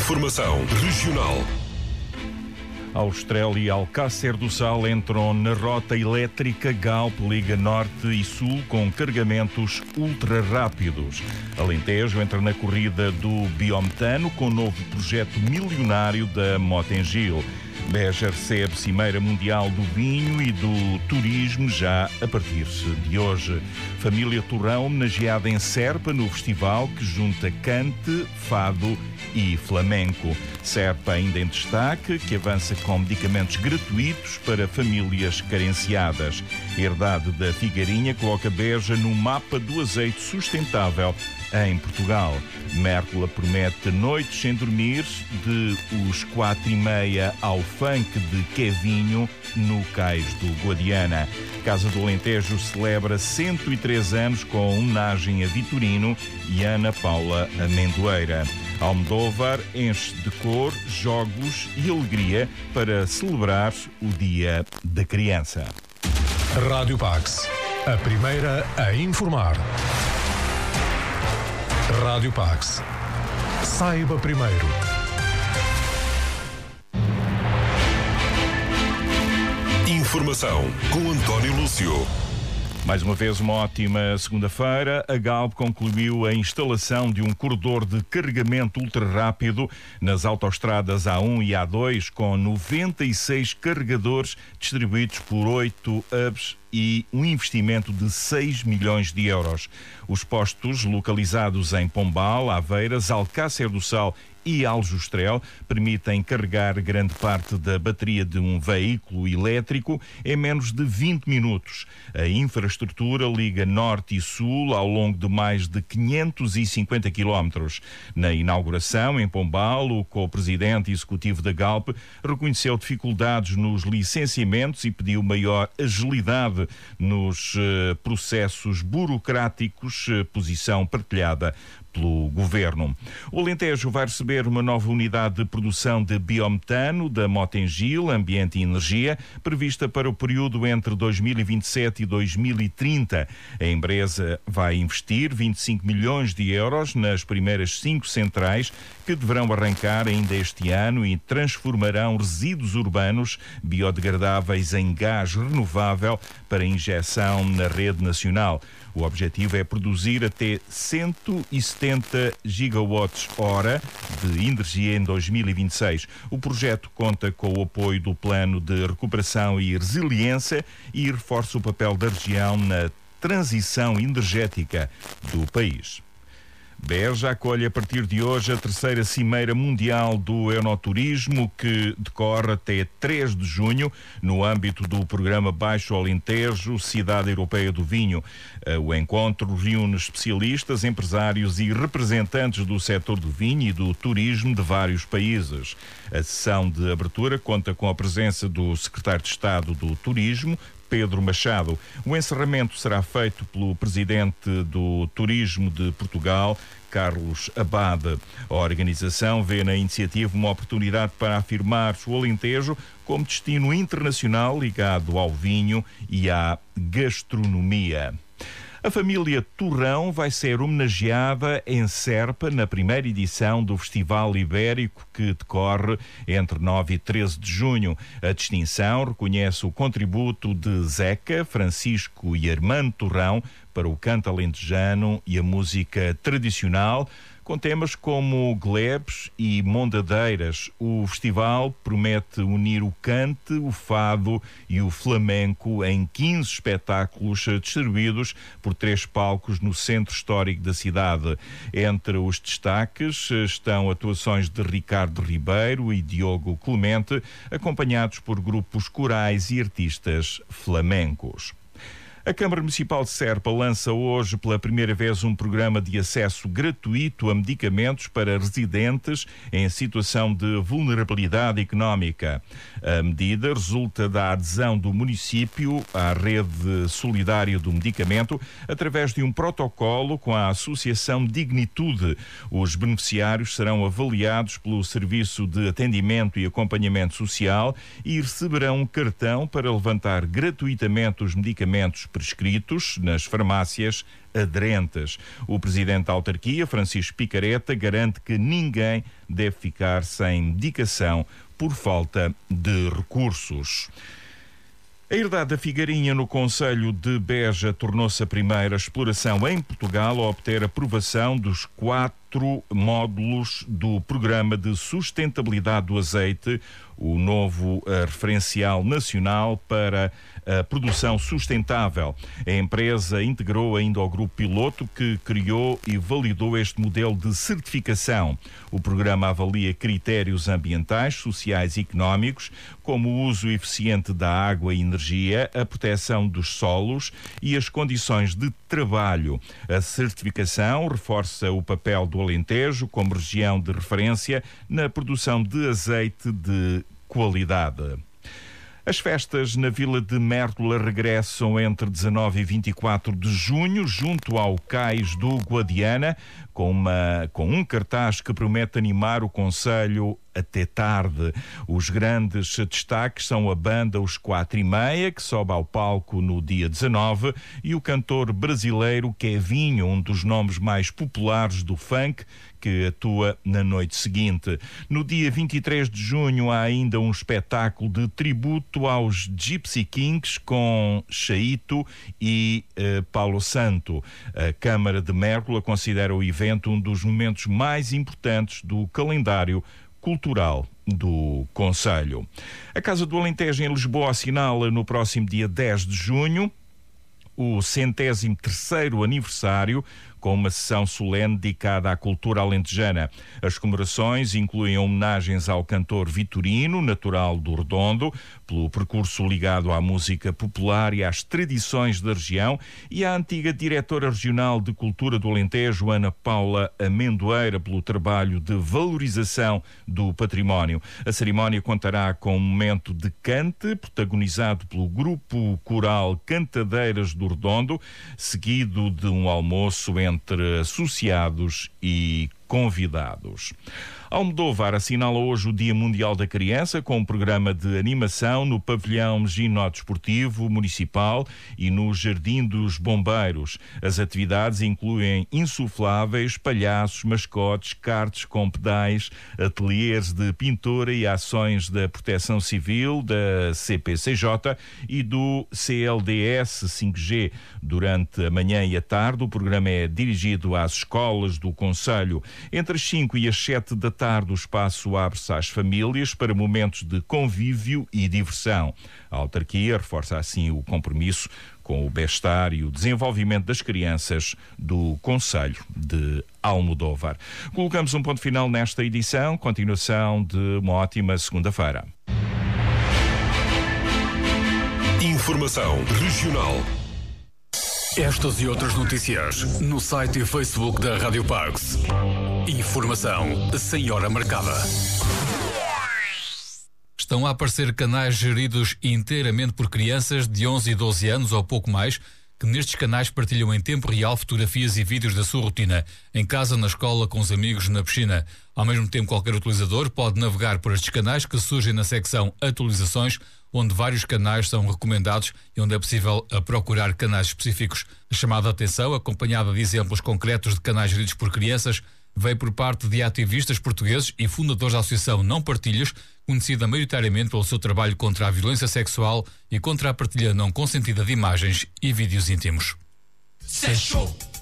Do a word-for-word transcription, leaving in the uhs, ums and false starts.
Informação regional. Austrália e Alcácer do Sal entram na rota elétrica Galp Liga Norte e Sul com carregamentos ultra rápidos. Alentejo entra na corrida do biometano com o novo projeto milionário da Motengil. Beja recebe Cimeira Mundial do Vinho e do Turismo já a partir de hoje. Família Torrão homenageada em Serpa no festival que junta cante, fado e flamenco. Serpa ainda em destaque, que avança com medicamentos gratuitos para famílias carenciadas. Herdade da Figueirinha coloca Beja no mapa do azeite sustentável em Portugal. Mértola promete noites sem dormir, de os quatro e meia ao funk de Kevinho no Cais do Guadiana. Casa do Alentejo celebra cento e três anos com homenagem a Vitorino e Ana Paula Amendoeira. Almodóvar enche de cor, jogos e alegria para celebrar o Dia da Criança. Rádio Pax, a primeira a informar. Rádio Pax. Saiba primeiro. Informação com António Lúcio. Mais uma vez, uma ótima segunda-feira. A Galp concluiu a instalação de um corredor de carregamento ultra-rápido nas autoestradas A um e A dois, com noventa e seis carregadores distribuídos por oito hubs e um investimento de seis milhões de euros. Os postos localizados em Pombal, Aveiras, Alcácer do Sal e Aljustrel permitem carregar grande parte da bateria de um veículo elétrico em menos de vinte minutos. A infraestrutura liga norte e sul ao longo de mais de quinhentos e cinquenta quilómetros. Na inauguração, em Pombal, o co-presidente executivo da Galp reconheceu dificuldades nos licenciamentos e pediu maior agilidade nos uh, processos burocráticos, uh, posição partilhada pelo Governo. O Alentejo vai receber uma nova unidade de produção de biometano da Motengil, Ambiente e Energia, prevista para o período entre dois mil e vinte e sete e dois mil e trinta. A empresa vai investir vinte e cinco milhões de euros nas primeiras cinco centrais, que deverão arrancar ainda este ano e transformarão resíduos urbanos biodegradáveis em gás renovável para injeção na rede nacional. O objetivo é produzir até cento e setenta gigawatts hora de energia em dois mil e vinte e seis. O projeto conta com o apoio do Plano de Recuperação e Resiliência e reforça o papel da região na transição energética do país. Beja acolhe a partir de hoje a terceira Cimeira Mundial do Enoturismo, que decorre até três de junho no âmbito do programa Baixo Alentejo, Cidade Europeia do Vinho. O encontro reúne especialistas, empresários e representantes do setor do vinho e do turismo de vários países. A sessão de abertura conta com a presença do Secretário de Estado do Turismo, Pedro Machado. O encerramento será feito pelo Presidente do Turismo de Portugal, Carlos Abade. A organização vê na iniciativa uma oportunidade para afirmar o Alentejo como destino internacional ligado ao vinho e à gastronomia. A família Torrão vai ser homenageada em Serpa na primeira edição do Festival Ibérico, que decorre entre nove e treze de junho. A distinção reconhece o contributo de Zeca, Francisco e Armando Torrão para o canto alentejano e a música tradicional, com temas como glebes e mondadeiras. O festival promete unir o cante, o fado e o flamenco em quinze espetáculos distribuídos por três palcos no centro histórico da cidade. Entre os destaques estão atuações de Ricardo Ribeiro e Diogo Clemente, acompanhados por grupos corais e artistas flamencos. A Câmara Municipal de Serpa lança hoje pela primeira vez um programa de acesso gratuito a medicamentos para residentes em situação de vulnerabilidade económica. A medida resulta da adesão do município à rede solidária do medicamento através de um protocolo com a Associação Dignitude. Os beneficiários serão avaliados pelo Serviço de Atendimento e Acompanhamento Social e receberão um cartão para levantar gratuitamente os medicamentos prescritos nas farmácias aderentes. O presidente da autarquia, Francisco Picareta, garante que ninguém deve ficar sem medicação por falta de recursos. A herdade da Figueirinha no concelho de Beja tornou-se a primeira exploração em Portugal a obter aprovação dos quatro módulos do Programa de Sustentabilidade do Azeite, o novo uh, referencial nacional para a produção sustentável. A empresa integrou ainda ao grupo piloto que criou e validou este modelo de certificação. O programa avalia critérios ambientais, sociais e económicos, como o uso eficiente da água e energia, a proteção dos solos e as condições de trabalho. A certificação reforça o papel do Alentejo como região de referência na produção de azeite de qualidade. As festas na Vila de Mértola regressam entre dezanove e vinte e quatro de junho, junto ao Cais do Guadiana, com, uma, com um cartaz que promete animar o concelho até tarde. Os grandes destaques são a banda Os Quatro e Meia, que sobe ao palco no dia dezanove, e o cantor brasileiro Kevinho, um dos nomes mais populares do funk, que atua na noite seguinte. No dia vinte e três de junho há ainda um espetáculo de tributo aos Gypsy Kings com Chaito e eh, Paulo Santo. A Câmara de Mértola considera o evento um dos momentos mais importantes do calendário cultural do concelho. A Casa do Alentejo em Lisboa assinala no próximo dia dez de junho o centésimo terceiro aniversário, com uma sessão solene dedicada à cultura alentejana. As comemorações incluem homenagens ao cantor Vitorino, natural do Redondo, pelo percurso ligado à música popular e às tradições da região, e à antiga diretora regional de cultura do Alentejo, Ana Paula Amendoeira, pelo trabalho de valorização do património. A cerimónia contará com um momento de cante, protagonizado pelo grupo coral Cantadeiras do Redondo, seguido de um almoço entre entre associados e convidados. Almodóvar assinala hoje o Dia Mundial da Criança com um programa de animação no pavilhão ginódesportivo municipal e no Jardim dos Bombeiros. As atividades incluem insufláveis, palhaços, mascotes, karts com pedais, ateliês de pintura e ações da Proteção Civil, da C P C J e do C L D S cinco G. Durante a manhã e a tarde, o programa é dirigido às escolas do concelho. Entre as cinco e as sete da tarde, o espaço abre-se às famílias para momentos de convívio e diversão. A autarquia reforça assim o compromisso com o bem-estar e o desenvolvimento das crianças do concelho de Almodóvar. Colocamos um ponto final nesta edição. Continuação de uma ótima segunda-feira. Informação regional. Estas e outras notícias no site e Facebook da Rádio Pax. Informação sem hora marcada. Estão a aparecer canais geridos inteiramente por crianças de onze e doze anos ou pouco mais, que nestes canais partilham em tempo real fotografias e vídeos da sua rotina, em casa, na escola, com os amigos, na piscina. Ao mesmo tempo, qualquer utilizador pode navegar por estes canais que surgem na secção Atualizações, onde vários canais são recomendados e onde é possível procurar canais específicos. A chamada atenção, acompanhada de exemplos concretos de canais geridos por crianças, veio por parte de ativistas portugueses e fundadores da Associação Não Partilhas, conhecida maioritariamente pelo seu trabalho contra a violência sexual e contra a partilha não consentida de imagens e vídeos íntimos.